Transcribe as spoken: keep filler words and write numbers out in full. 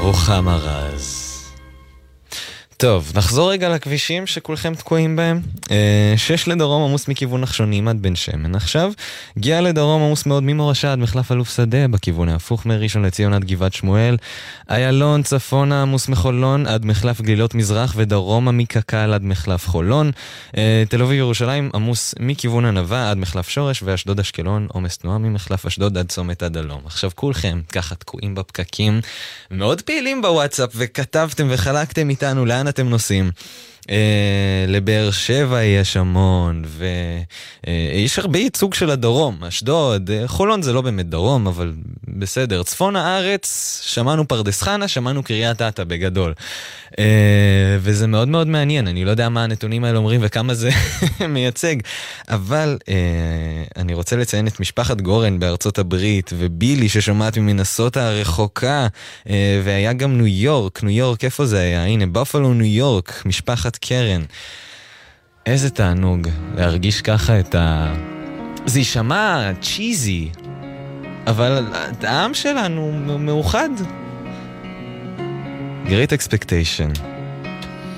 רוחמה רז. טוב, נחזור רגע לכבישים שכולכם תקועים בהם. שש לדרום עמוס מכיוון נחשונים עד בן שמן. עכשיו, גיע לדרום עמוס מאוד ממורשה עד מחלף אלוף שדה, בכיוון ההפוך מראשון לציון עד גבעת שמואל. איילון צפונה עמוס מחולון עד מחלף גלילות מזרח, ודרומה מקקל עד מחלף חולון. תל אביב ירושלים עמוס מכיוון ענבה עד מחלף שורש, ואשדוד אשקלון עומס תנועה ממחלף אשדוד עד צומת הדלום. עכשיו כולכם ככה תקועים בפקקים, מאוד פעילים בוואטסאפ, וכתבתם וחלקתם איתנו לאן אתם נוסעים. אה, לבאר שבע יש המון, ויש הרבה ייצוג של הדרום, אשדוד, חולון זה לא באמת דרום, אבל בסדר. צפון הארץ, שמענו פרדס חנה, שמענו קריית אתא בגדול. אה, וזה מאוד מאוד מעניין, אני לא יודע מה הנתונים האלה אומרים וכמה זה מייצג, אבל אה, אני רוצה לציין את משפחת גורן בארצות הברית, ובילי ששומעת ממינסוטה הרחוקה, אה, והיה גם ניו יורק, ניו יורק, איפה זה היה? הנה, בפלו ניו יורק, משפחת קרן. איזה תענוג להרגיש ככה את ה... זה יישמע צ'יזי, אבל העם שלנו מאוחד. Great Expectation.